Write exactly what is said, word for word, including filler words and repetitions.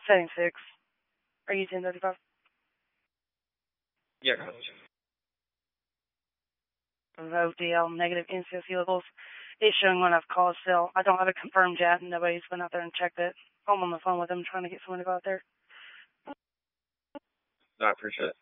Setting six. Are you ten thirty-five? Yeah, go ahead. O D L negative N C S E levels. It's showing when I've called still. I don't have it confirmed yet. Nobody's been out there and checked it. I'm on the phone with them trying to get someone to go out there. No, I appreciate it.